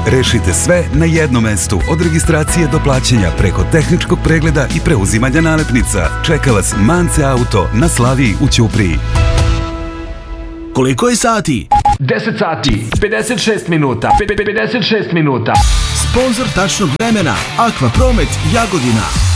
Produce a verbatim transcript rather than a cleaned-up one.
Rešite sve na jednom mestu, od registracije do plaćanja preko tehničkog pregleda i preuzimanja nalepnica. Čeka vas Mance Auto na Slaviji u Ćupriji. Koliko je sati? deset sati, pedeset šest minuta, pedeset šest minuta. Sponzor tačnog vremena, Aqua Promet Jagodina.